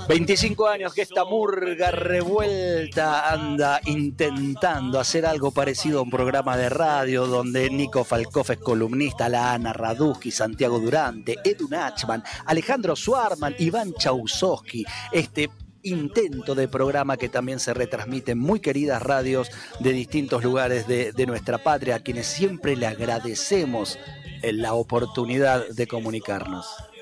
25 años que esta murga revuelta anda intentando hacer algo parecido a un programa de radio donde Nico Falcoff es columnista, la Ana Raduski, Santiago Durante, Edu Nachman, Alejandro Suarman, Iván Chausowski. Este intento de programa que también se retransmite en muy queridas radios de distintos lugares de nuestra patria, a quienes siempre le agradecemos la oportunidad de comunicarnos.